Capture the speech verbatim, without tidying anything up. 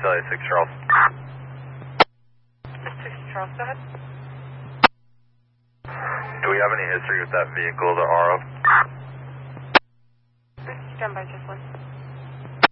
L A six Charles. six Charles, go ahead. Do we have any history with that vehicle, the R O? Stand by just one.